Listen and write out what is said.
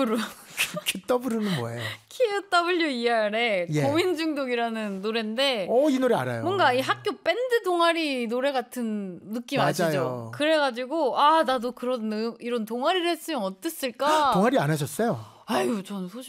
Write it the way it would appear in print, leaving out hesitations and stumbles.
QWER은 QW는 뭐예요? QWER의 예. 고민 중독이라는 노래인데 이 노래 알아요. 뭔가 이 학교 밴드 동아리 노래 같은 느낌 맞아요. 아시죠? 그래가지고 나도 이런 동아리를 했으면 어땠을까? 동아리 안 하셨어요? 아유, 전 소심